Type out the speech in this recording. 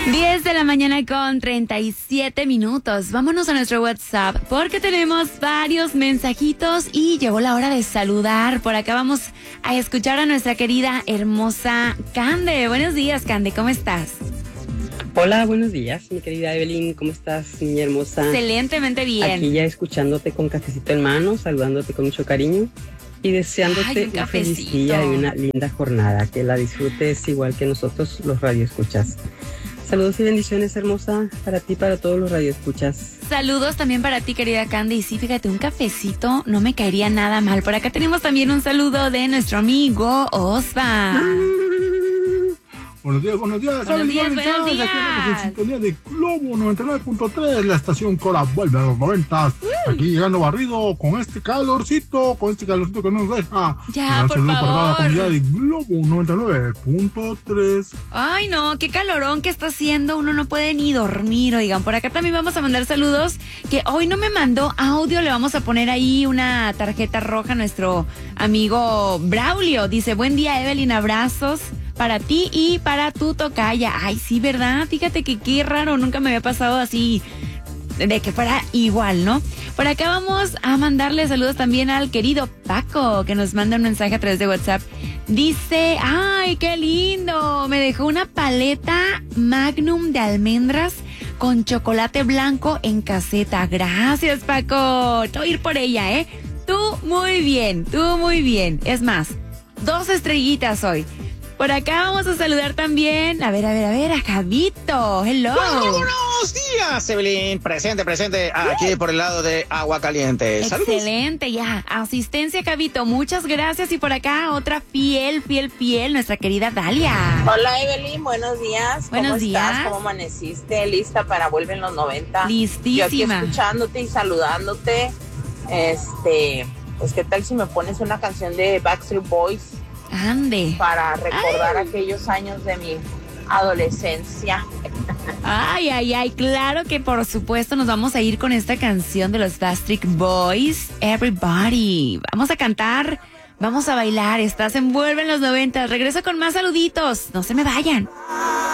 10 de la mañana con 37 minutos. Vámonos a nuestro WhatsApp porque tenemos varios mensajitos y llegó la hora de saludar. Por acá vamos a escuchar a nuestra querida, hermosa Cande. Buenos días, Cande, ¿cómo estás? Hola, buenos días, mi querida Evelyn. ¿Cómo estás, niña hermosa? Excelentemente bien. Aquí ya escuchándote con cafecito en mano, saludándote con mucho cariño y deseándote un feliz día y una linda jornada. Que la disfrutes igual que nosotros, los radioescuchas. Saludos y bendiciones, hermosa, para ti, para todos los radioescuchas. Saludos también para ti, querida Candy. Y sí, fíjate, un cafecito no me caería nada mal. Por acá tenemos también un saludo de nuestro amigo Osva. Buenos días. Buenos días. Aquí en sintonía de Globo 99.3, la estación Cora vuelve a los 90. Aquí llegando barrido con este calorcito que nos deja. Ya, por favor. Para la comunidad de Globo 99.3. Ay, no, qué calorón que está haciendo. Uno no puede ni dormir, oigan. Por acá también vamos a mandar saludos. Que hoy no me mandó audio. Le vamos a poner ahí una tarjeta roja a nuestro amigo Braulio. Dice, buen día, Evelyn, abrazos para ti y para tu tocaya. Ay, sí, ¿verdad? Fíjate que qué raro, nunca me había pasado así, de que fuera igual, ¿no? Por acá vamos a mandarle saludos también al querido Paco, que nos manda un mensaje a través de WhatsApp. Dice, ay, qué lindo, me dejó una paleta Magnum de almendras con chocolate blanco en caseta. Gracias, Paco. Te voy a ir por ella, ¿eh? Tú muy bien. Es más, 2 estrellitas hoy. Por acá vamos a saludar también, a ver, a Javito. Hello. Buenos días, Evelyn. Presente, aquí por el lado de Aguascalientes. Saludos. Excelente, ya. Asistencia, Javito, muchas gracias. Y por acá otra fiel, nuestra querida Dalia. Hola, Evelyn, buenos días. Buenos días. ¿Estás? ¿Cómo amaneciste? ¿Lista para Vuelven los 90? Listísima. Yo aquí escuchándote y saludándote. Pues, ¿qué tal si me pones una canción de Backstreet Boys? Ande. Para recordar aquellos años de mi adolescencia. Ay, claro que por supuesto nos vamos a ir con esta canción de los Backstreet Boys, Everybody. Vamos a cantar, vamos a bailar, estás en Vuelven los 90. Regreso con más saluditos, no se me vayan.